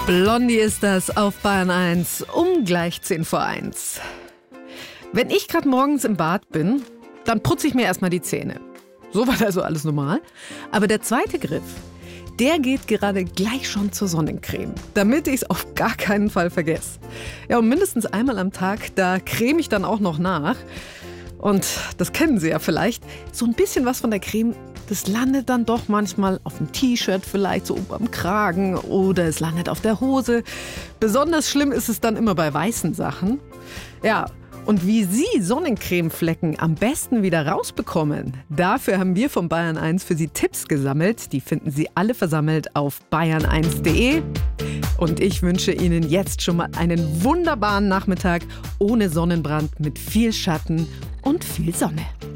Blondie ist das auf Bayern 1 um gleich 10 vor 1. Wenn ich gerade morgens im Bad bin, dann putze ich mir erstmal die Zähne. Soweit also alles normal. Aber der zweite Griff, der geht gerade gleich schon zur Sonnencreme, damit ich es auf gar keinen Fall vergesse. Ja, und mindestens einmal am Tag, da creme ich dann auch noch nach. Und das kennen Sie ja vielleicht, so ein bisschen was von der Creme, das landet dann doch manchmal auf dem T-Shirt, vielleicht so oben am Kragen, oder es landet auf der Hose. Besonders schlimm ist es dann immer bei weißen Sachen. Ja, und wie Sie Sonnencremeflecken am besten wieder rausbekommen, dafür haben wir von Bayern 1 für Sie Tipps gesammelt. Die finden Sie alle versammelt auf bayern1.de. Und ich wünsche Ihnen jetzt schon mal einen wunderbaren Nachmittag ohne Sonnenbrand mit viel Schatten und viel Sonne.